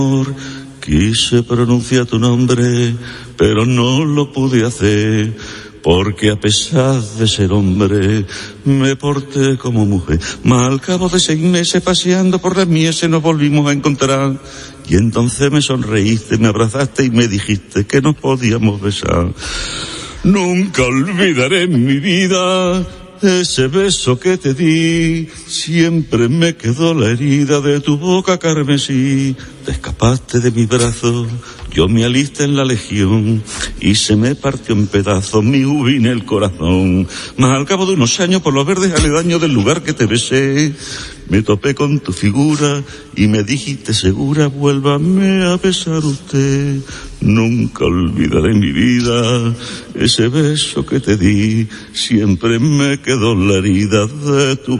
Quise pronunciar tu nombre, pero no lo pude hacer, porque a pesar de ser hombre, me porté como mujer. Mas al cabo de 6 meses paseando por las mieses nos volvimos a encontrar, y entonces me sonreíste, me abrazaste y me dijiste que nos podíamos besar. Nunca olvidaré en mi vida ese beso que te di, siempre me quedó la herida de tu boca carmesí. Te escapaste de mis brazos, yo me alisté en la legión, y se me partió en pedazos mi ubín el corazón. Mas al cabo de unos años, por los verdes aledaños del lugar que te besé, me topé con tu figura y me dijiste segura, vuélvame a besar usted. Nunca olvidaré en mi vida ese beso que te di, siempre me quedó la herida de tu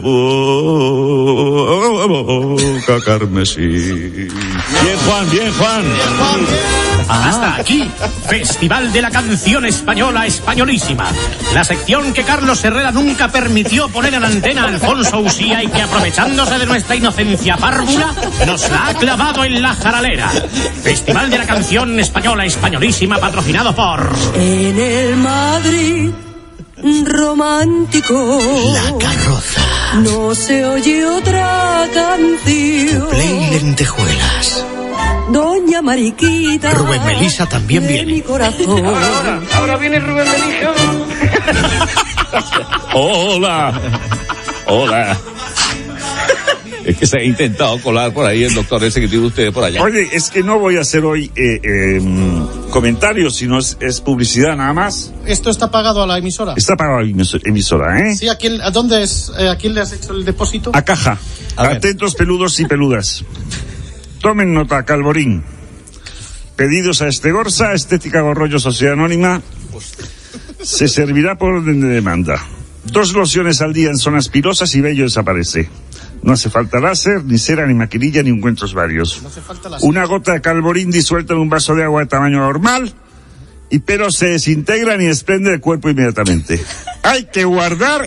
boca carmesí. Bien, Juan, bien, Juan. Bien, Juan, bien. Hasta aquí, Festival de la Canción Española Españolísima. La sección que Carlos Herrera nunca permitió poner en antena a Alfonso Usía y que, aprovechándose de nuestra inocencia párvula, nos la ha clavado en la jaralera. Festival de la Canción Española Españolísima, patrocinado por... En el Madrid romántico, La Carroza, no se oye otra canción. Play Lentejuelas, Doña Mariquita, Rubén Melisa también de viene. mi corazón. Ahora viene Rubén Melisa. Hola. Es que se ha intentado colar por ahí el doctor ese que tiene usted por allá. Oye, es que no voy a hacer hoy comentarios, sino es publicidad nada más. ¿Esto está pagado a la emisora? Está pagado a la emisora, ¿eh? Sí, ¿a dónde es? ¿A quién le has hecho el depósito? A caja. Atentos peludos y peludas. Tomen nota, Calvorín. Pedidos a Estegorza, Estética Gorrollo, Sociedad Anónima. Se servirá por orden de demanda. 2 lociones al día en zonas pilosas y vello desaparece. No hace falta láser, ni cera, ni maquinilla, ni ungüentos varios. No hace falta láser. Una gota de Calvorín disuelta en un vaso de agua de tamaño normal, y pero se desintegra ni desprende del cuerpo inmediatamente. Hay que guardar,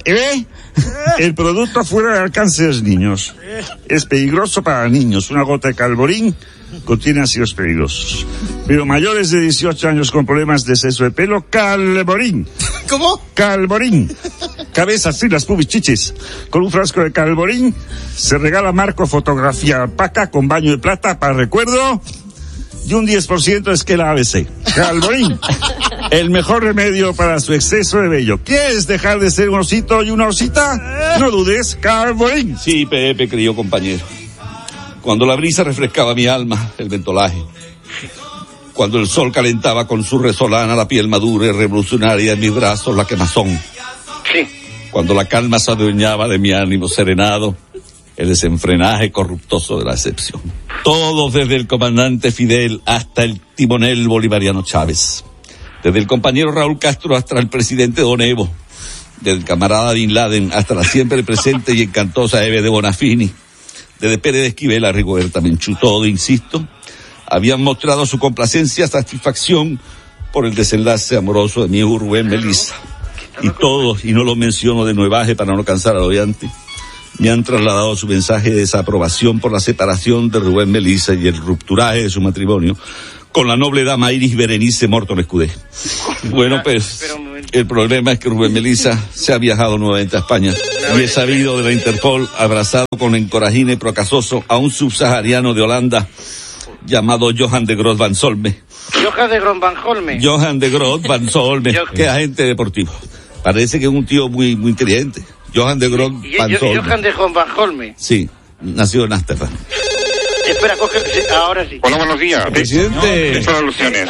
el producto fuera del alcance de los niños. Es peligroso para niños. Una gota de Calvorín contiene ácidos peligrosos. Pero mayores de 18 años con problemas de exceso de pelo, Calvorín. ¿Cómo? Calvorín. Cabezas, filas, pubis, chichis. Con un frasco de Calvorín se regala marco fotografía alpaca con baño de plata para recuerdo y un 10% de esquela ABC. Calvorín, el mejor remedio para su exceso de vello. ¿Quieres dejar de ser un osito y una osita? No dudes, Calvorín. Sí, Pepe, querido compañero. Cuando la brisa refrescaba mi alma, el ventolaje. Cuando el sol calentaba con su resolana la piel madura y revolucionaria en mis brazos, la quemazón. Sí. Cuando la calma se adueñaba de mi ánimo serenado, el desenfrenaje corruptoso de la excepción. Todos, desde el comandante Fidel hasta el timonel bolivariano Chávez. Desde el compañero Raúl Castro hasta el presidente Don Evo. Desde el camarada Bin Laden hasta la siempre presente y encantosa Eve de Bonafini. Desde Pérez de Esquivel a Rigoberta Menchú, todo, insisto, habían mostrado su complacencia, satisfacción por el desenlace amoroso de mi hijo Rubén Melisa. Y todos, y no lo menciono de nuevaje para no cansar al oyente, me han trasladado su mensaje de desaprobación por la separación de Rubén Melisa y el rupturaje de su matrimonio con la noble dama Iris Berenice Morton Escudé. Bueno, pues, el problema es que Rubén Melisa se ha viajado nuevamente a España y he sabido de la Interpol, abrazado con encorajine procasoso a un subsahariano de Holanda llamado Johan de Groot van Solme. Johan de Groot van Holme. Johan de Groot van Solme, que es agente deportivo. Parece que es un tío muy creyente. Johan de Groot van Solme. Johan de Groot van Holme. Sí, nació en Ámsterdam. Espera, coge, ahora sí. Hola, buenos días. Presidente. Estas alusiones.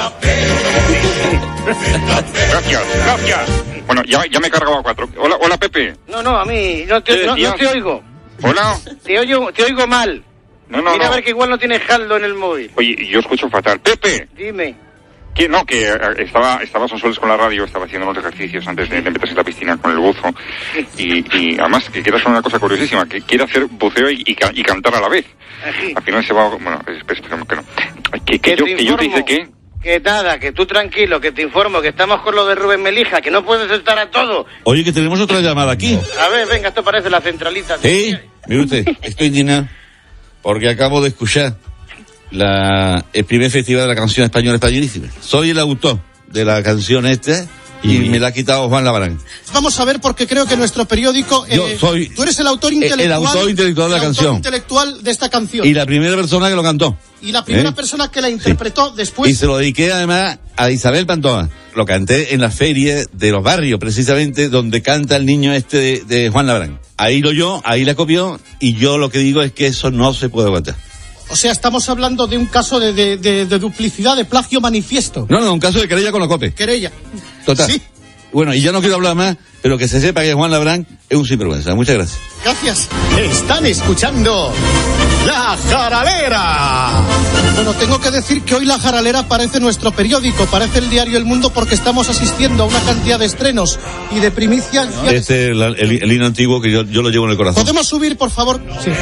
Gracias. Bueno, ya me he cargado a 4. Hola, Pepe. No, a mí, no te oigo. Hola. Te oigo mal. Mira, a ver que igual no tienes saldo en el móvil. Oye, yo escucho fatal. Pepe. Dime. Que estaba Sonsoles con la radio, estaba haciendo unos ejercicios antes de meterse en la piscina con el buzo. Y además, que quiere hacer una cosa curiosísima, que quiere hacer buceo y cantar a la vez. Así. Al final se va, bueno, esperemos que no. Que yo te dice que... Que nada, que tú tranquilo, que te informo, que estamos con lo de Rubén Melisa, que no puedes estar a todo. Oye, que tenemos otra llamada aquí. A ver, venga, esto parece la centralita. Sí, mire usted, estoy indignado porque acabo de escuchar el primer festival de la canción española españolísima. Soy el autor de la canción y me la ha quitado Juan Labrán. Vamos a ver, porque creo que nuestro periódico... tú eres el autor intelectual. El autor intelectual de la canción. El autor intelectual de esta canción. Y la primera persona que lo cantó. Y la primera persona que la interpretó después... Y se lo dediqué además a Isabel Pantoja. Lo canté en la feria de los barrios, precisamente, donde canta el niño de Juan Labrán. Ahí lo oyó, ahí la copió, y yo lo que digo es que eso no se puede aguantar. O sea, estamos hablando de un caso de duplicidad, de plagio manifiesto. No, un caso de querella con la COPE. Querella. Total. Sí. Bueno, y ya no quiero hablar más, pero que se sepa que Juan Labrán es un sinvergüenza. Muchas gracias. Gracias. Están escuchando La Jaralera. Bueno, tengo que decir que hoy La Jaralera parece nuestro periódico, parece el diario El Mundo, porque estamos asistiendo a una cantidad de estrenos y de primicias. Este es el himno antiguo que yo lo llevo en el corazón. ¿Podemos subir, por favor? Sí.